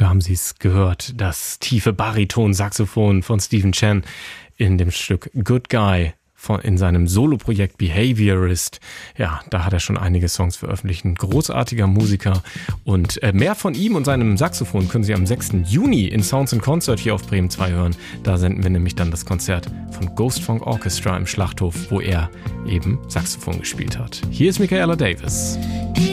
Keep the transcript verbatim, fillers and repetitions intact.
da haben Sie es gehört, das tiefe Bariton-Saxophon von Stephen Chen in dem Stück Good Guy von, in seinem Soloprojekt Behaviorist. Ja, da hat er schon einige Songs veröffentlicht. Ein großartiger Musiker. Und äh, mehr von ihm und seinem Saxophon können Sie am sechsten Juni in Sounds and Concert hier auf Bremen zwei hören. Da senden wir nämlich dann das Konzert von Ghost Funk Orchestra im Schlachthof, wo er eben Saxophon gespielt hat. Hier ist Michaela Davis.